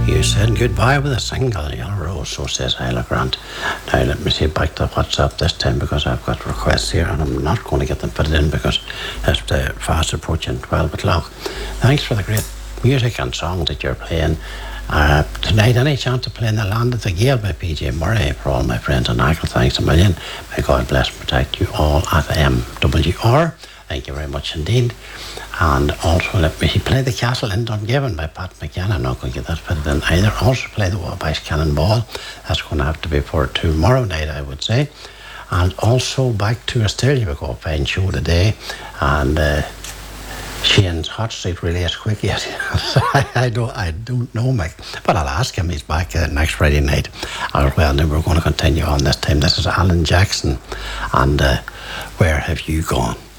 You said goodbye with a single yellow rose, so says Isla Grant. Now let me see back to WhatsApp this time because I've got requests here and I'm not going to get them fitted in because it's fast approaching 12 o'clock. Thanks for the great music and songs that you're playing. Tonight, any chance of playing The Land of the Gale by PJ Murray for all my friends in Achill? Thanks a million. May God bless and protect you all at MWR. Thank you very much indeed. And also let me play The Castle in Dungiven by Pat McCann. I'm not going to get that fitted in either. Also play The Wabash Cannonball. That's going to have to be for tomorrow night, I would say. And also back to Australia. We got a fine show today. And Shane's hot seat really is quick yet. I don't know, Mike. But I'll ask him. He's back next Friday night. Well, then we're going to continue on this time. This is Alan Jackson. And Where Have You Gone?